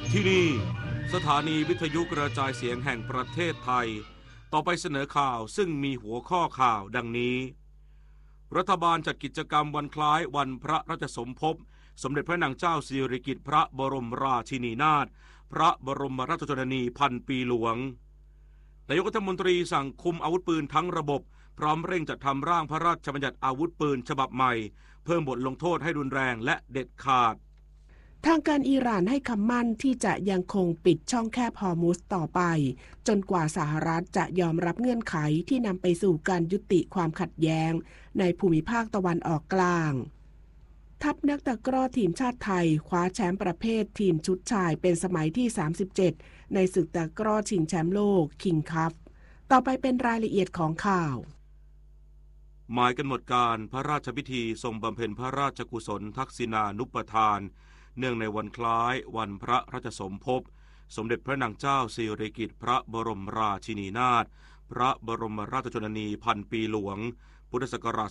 ที่นี่สถานีวิทยุกระจายเสียงแห่งประเทศไทยต่อไปเสนอข่าวซึ่งมีหัวข้อข่าวดังนี้รัฐบาลจัดกิจกรรมวันคล้ายวันพระราชสมภพสมเด็จพระนางเจ้าสิริกิติ์พระบรมราชินีนาถพระบรมราชชนนีพันปีหลวงนายกรัฐมนตรีสั่งคุมอาวุธปืนทั้งระบบพร้อมเร่งจัดทำร่างพระราชบัญญัติอาวุธปืนฉบับใหม่เพิ่มบทลงโทษให้รุนแรงและเด็ดขาดทางการอิหร่านให้คำมั่นที่จะยังคงปิดช่องแคบฮอร์มุซต่อไปจนกว่าสหรัฐจะยอมรับเงื่อนไขที่นำไปสู่การยุติความขัดแย้งในภูมิภาคตะวันออกกลางทัพนักตะกร้อทีมชาติไทยคว้าแชมป์ประเภททีมชุดชายเป็นสมัยที่37ในศึกตะกร้อชิงแชมป์โลกคิงคัพต่อไปเป็นรายละเอียดของข่าวหมายกำหนดการพระราชพิธีทรงบำเพ็ญพระราชกุศลทักษิณานุปทานเนื่องในวันคล้ายวันพระราชสมภพสมเด็จพระนางเจ้าสิริกิติ์พระบรมราชินีนาถพระบรมราชชนนีพันปีหลวงพุทธศักราช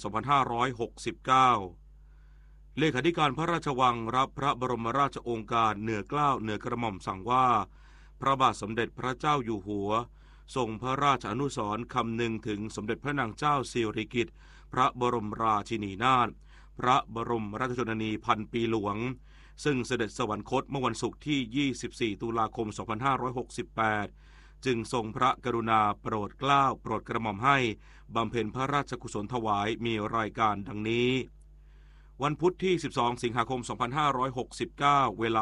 2569เลขาธิการพระราชวังรับพระบรมราชโองการเหนือเกล้าเหนือกระหม่อมสั่งว่าพระบาทสมเด็จพระเจ้าอยู่หัวทรงพระราชอนุสรณ์คำนึงถึงสมเด็จพระนางเจ้าสิริกิติ์พระบรมราชินีนาถพระบรมราชชนนีพันปีหลวงซึ่งเสด็จสวรรคตเมื่อวันศุกร์ที่24ตุลาคม2568จึงทรงพระกรุณาโปรดเกล้าโปรดกระหม่อมให้บำเพ็ญพระราชกุศลถวายมีรายการดังนี้วันพุธที่12สิงหาคม2569เวลา